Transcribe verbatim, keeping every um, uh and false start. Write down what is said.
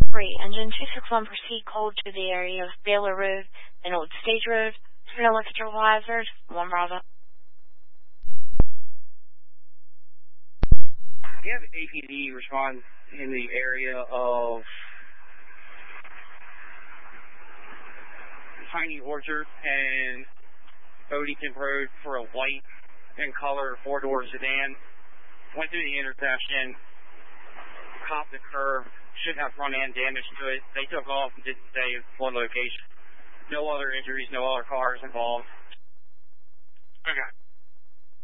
three, engine two six one, proceed cold to the area of Baylor Road and Old Stage Road. Turn and look at your visors. one Bravo. You have A P D respond in the area of Tiny Orchard and Odington Road for a white and color four-door sedan. Went through the intersection, copped the curve, should have front-end damage to it. They took off and didn't stay at one location. No other injuries, no other cars involved. Okay.